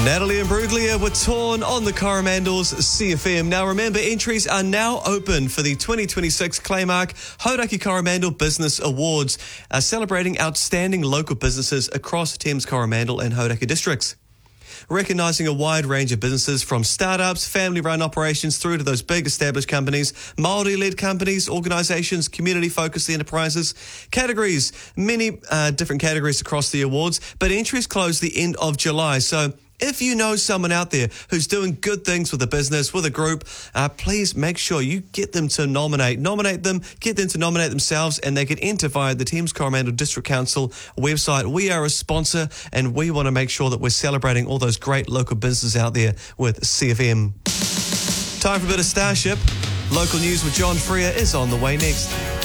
Natalie and Bruglia were torn on the Coromandels CFM. Now remember, entries are now open for the 2026 Claymark Hauraki Coromandel Business Awards, celebrating outstanding local businesses across Thames Coromandel and Hauraki districts. Recognising a wide range of businesses from startups, family-run operations through to those big established companies, Māori-led companies, organisations, community-focused enterprises, categories, many different categories across the awards, but entries close the end of July. So if you know someone out there who's doing good things with a business, with a group, please make sure you get them to nominate them, get them to nominate themselves, and they can enter via the Thames Coromandel District Council website. We are a sponsor, and we want to make sure that we're celebrating all those great local businesses out there with CFM. Time for a bit of Starship. Local news with John Freer is on the way next.